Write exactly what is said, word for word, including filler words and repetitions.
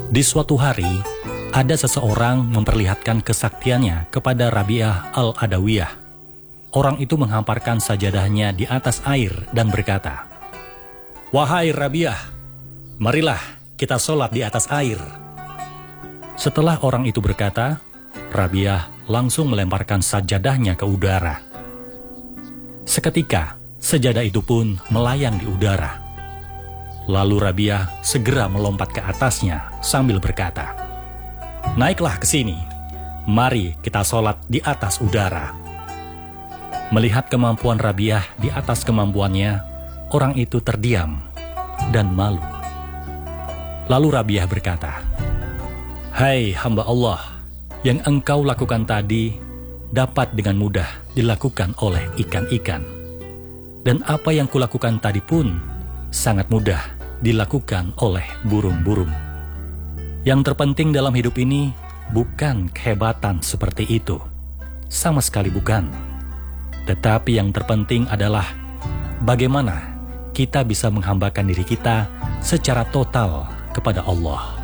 Di suatu hari, ada seseorang memperlihatkan kesaktiannya kepada Rabi'ah al-Adawiyah. Orang itu menghamparkan sajadahnya di atas air dan berkata, "Wahai Rabi'ah, marilah kita sholat di atas air." Setelah orang itu berkata, Rabi'ah langsung melemparkan sajadahnya ke udara. Seketika, sajadah itu pun melayang di udara. Lalu Rabi'ah segera melompat ke atasnya sambil berkata, "Naiklah ke sini, mari kita sholat di atas udara." Melihat kemampuan Rabi'ah di atas kemampuannya, orang itu terdiam dan malu. Lalu Rabi'ah berkata, "Hai hamba Allah, yang engkau lakukan tadi dapat dengan mudah dilakukan oleh ikan-ikan. Dan apa yang kulakukan tadi pun sangat mudah dilakukan oleh burung-burung. Yang terpenting dalam hidup ini bukan kehebatan seperti itu, sama sekali bukan. Tetapi yang terpenting adalah bagaimana kita bisa menghambakan diri kita secara total kepada Allah."